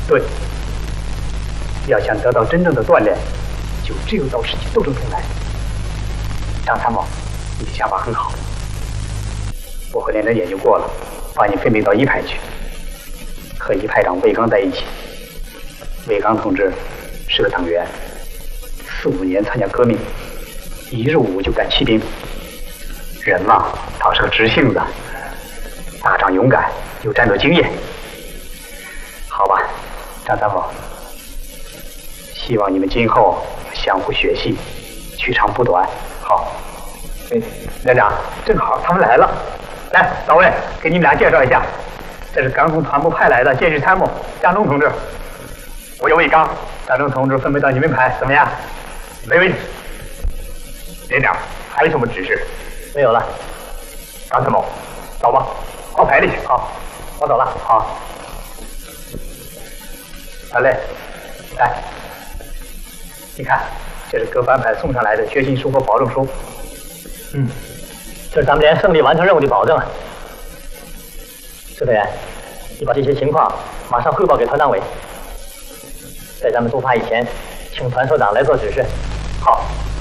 对，要想得到真正的锻炼，就只有到实际斗争中来。张参谋，你的想法很好，我和连长研究过了，把你分配到一排去，和一排长魏刚在一起。魏刚同志是个党员，4、5年参加革命，一入伍就干骑兵。人嘛，倒是个直性子，打仗勇敢，有战斗经验。好吧，张参谋，希望你们今后相互学习，取长补短。好，连长，正好他们来了。来，老魏，给你们俩介绍一下，这是刚从团部派来的建设参谋张忠同志。我有魏刚，张忠同志分配到你们排，怎么样？没问题。连长，还有什么指示？没有了。张参谋，走吧，到排里去。好，我走了。好。好嘞，来，你看，这是各班派送上来的决心书和保证书。这是咱们连胜利完成任务的保证。支队员，你把这些情况马上汇报给团党委，在咱们出发以前，请团首长来做指示。好。